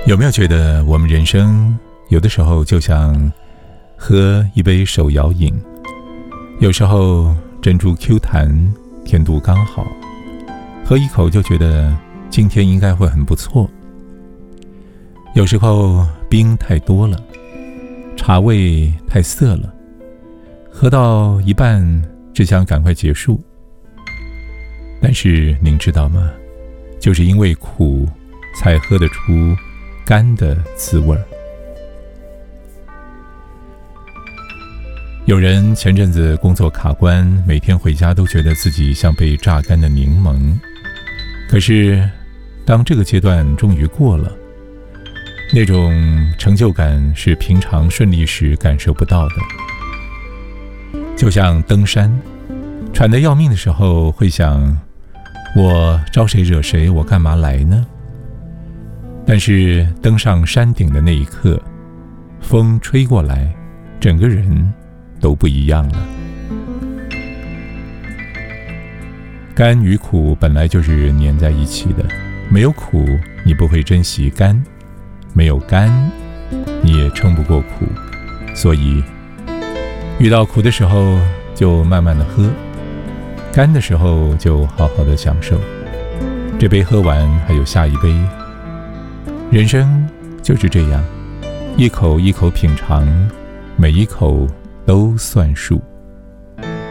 有没有觉得我们人生有的时候就像喝一杯手摇饮，有时候珍珠 Q 弹，甜度刚好，喝一口就觉得今天应该会很不错。有时候冰太多了，茶味太涩了，喝到一半只想赶快结束。但是您知道吗？就是因为苦，才喝得出甘的滋味儿。有人前阵子工作卡关，每天回家都觉得自己像被榨干的柠檬。可是当这个阶段终于过了，那种成就感是平常顺利时感受不到的。就像登山，喘得要命的时候会想，我招谁惹谁，我干嘛来呢？但是登上山顶的那一刻，风吹过来，整个人都不一样了。甘与苦本来就是粘在一起的，没有苦你不会珍惜甘，没有甘你也撑不过苦。所以遇到苦的时候就慢慢的喝，甘的时候就好好的享受。这杯喝完还有下一杯。人生就是这样，一口一口品尝，每一口都算数。